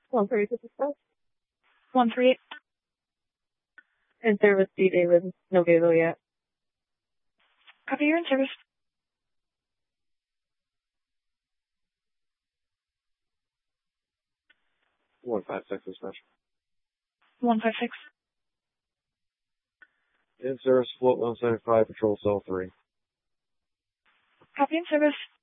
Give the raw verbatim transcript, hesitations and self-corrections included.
one three six six. one three eight. In service, D. David. No Gazo yet. Copy, you're in service. one five six dispatch. one five six. In service, float one seventy-five, patrol cell three. Copy, in service.